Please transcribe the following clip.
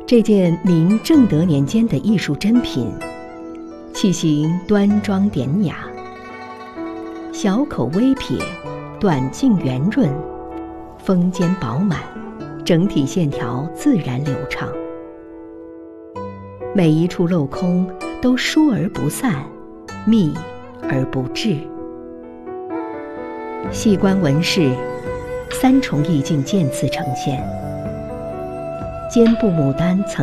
这件明正德年间的艺术珍品，器形端庄典雅，小口微撇，短径圆润，峰尖饱满，整体线条自然流畅，每一处镂空都疏而不散，密而不滞。细观纹饰，三重意境渐次呈现。肩部牡丹曾